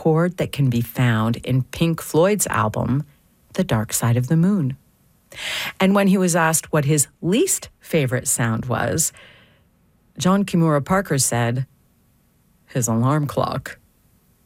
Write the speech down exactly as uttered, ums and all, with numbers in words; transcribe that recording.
chord that can be found in Pink Floyd's album, The Dark Side of the Moon. And when he was asked what his least favorite sound was, John Kimura Parker said, his alarm clock.